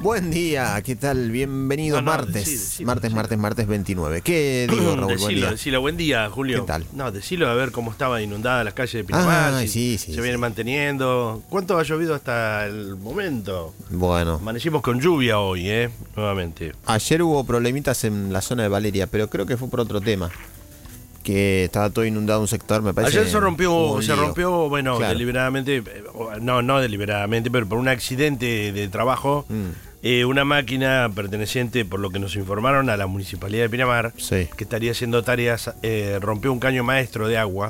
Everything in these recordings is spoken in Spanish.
Buen día, ¿qué tal? Bienvenido martes. Martes 29. ¿Qué digo, Raúl? Buen día. Decilo, buen día, Julio. ¿Qué tal? No, decilo a ver cómo estaban inundadas las calles de Pinamar, sí, se vienen manteniendo. ¿Cuánto ha llovido hasta el momento? Bueno. Amanecimos con lluvia hoy, nuevamente. Ayer hubo problemitas en la zona de Valeria, pero creo que fue por otro tema. Que estaba todo inundado un sector, me parece. Ayer se rompió, bueno, claro. Deliberadamente, no deliberadamente, pero por un accidente de trabajo, una máquina perteneciente, por lo que nos informaron, a la Municipalidad de Pinamar, Sí. que estaría haciendo tareas, rompió un caño maestro de agua,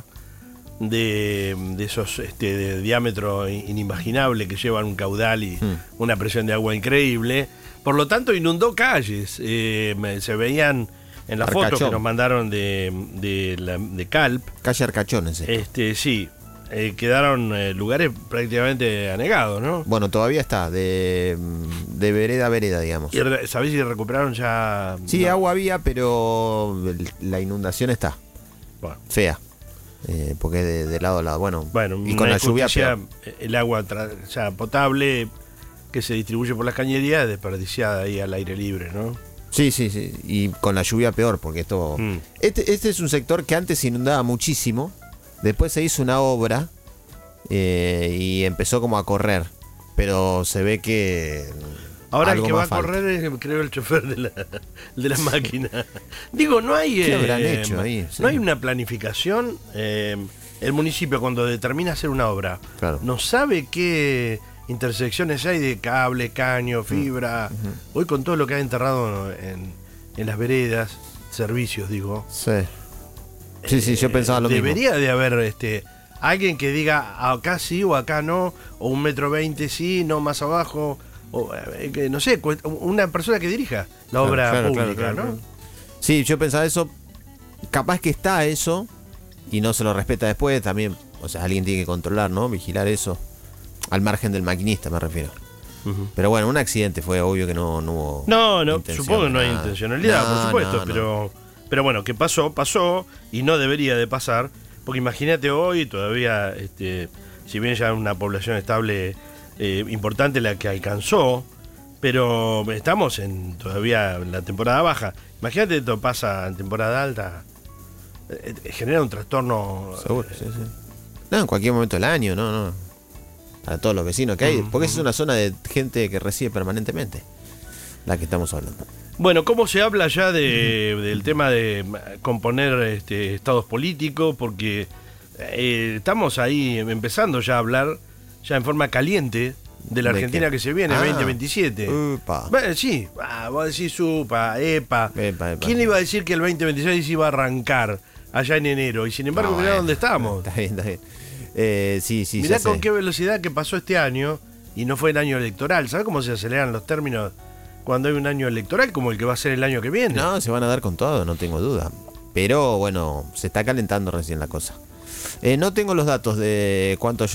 de esos de diámetro inimaginable, que llevan un caudal y una presión de agua increíble. Por lo tanto, inundó calles, se veían en las fotos que nos mandaron de Calp. Calle Arcachón ese. Sí, quedaron lugares prácticamente anegados, ¿no? Bueno, todavía está, de vereda a vereda, digamos. ¿Y sabés si recuperaron ya? Sí, no. agua había, pero la inundación está Bueno, fea. Porque de lado a lado. Bueno, y con la lluvia peor. El agua ya potable que se distribuye por las cañerías, desperdiciada ahí al aire libre, ¿no? Sí, y con la lluvia peor, porque esto... Este es un sector que antes se inundaba muchísimo, después se hizo una obra y empezó como a correr, pero se ve que... Ahora el que va a falta. correr es, creo, el chofer de la máquina. Digo, no hay... ¿Qué habrán hecho ahí? Sí. No hay una planificación. El municipio, cuando determina hacer una obra, Claro. no sabe qué intersecciones hay de cable, caño, fibra. Hoy con todo lo que ha enterrado en las veredas, servicios, digo. Sí, yo pensaba lo mismo. Debería de haber alguien que diga acá sí o acá no, o 1,20 m sí, no más abajo, o que no sé, una persona que dirija la obra pública, ¿no? Claro. Sí, yo pensaba eso. Capaz que está eso y no se lo respeta después también. O sea, alguien tiene que controlar, ¿no? Vigilar eso. Al margen del maquinista, me refiero. Pero bueno, un accidente fue, obvio que no hubo. No, supongo que no hay intencionalidad, por supuesto, pero bueno, que pasó y no debería de pasar, porque imagínate hoy todavía, si bien ya una población estable importante la que alcanzó, pero estamos todavía en la temporada baja. Imagínate esto pasa en temporada alta, genera un trastorno. Seguro, sí. No, en cualquier momento del año, no. A todos los vecinos que hay, porque esa es una zona de gente que reside permanentemente, la que estamos hablando. Bueno, ¿cómo se habla ya del tema de componer estados políticos? Porque estamos ahí empezando ya a hablar ya en forma caliente de la Argentina que se viene, 2027. Bueno, sí, vos decís supa, epa. ¿Quién le iba a decir que el 2026 iba a arrancar allá en enero? Y sin embargo, mirá dónde estamos. Está bien. Sí. Mirá con qué velocidad que pasó este año y no fue el año electoral. ¿Sabés cómo se aceleran los términos cuando hay un año electoral como el que va a ser el año que viene? No, se van a dar con todo, no tengo duda. Pero bueno, se está calentando recién la cosa. No tengo los datos de cuánto